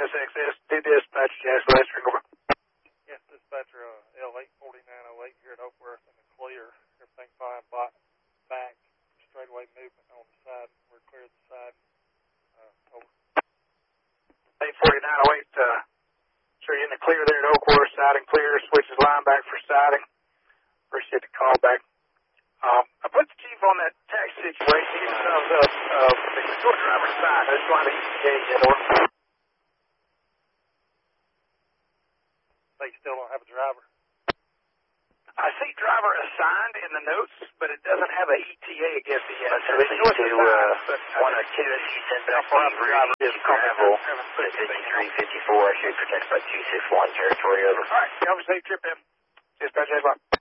SXS, do dispatch, Jazz Western, over. Yes, dispatcher, L84908 here at Oakworth in the clear. Everything fine, back, straightaway movement on the side. We're clear of the side. Over. 84908, sure you're in the clear there at Oakworth, siding clear, switches line back for siding. Appreciate the call back. I put the chief on that taxi situation. He gets thumbs up. The store driver's side. I just wanted to engage that order. They still don't have a driver. I see driver assigned in the notes, but it doesn't have a ETA against it yet. So they know it's assigned, but 102, she sent back to travel, but at 5354, I should protect by 261 territory, over. All right, have a safe trip in. Dispatch,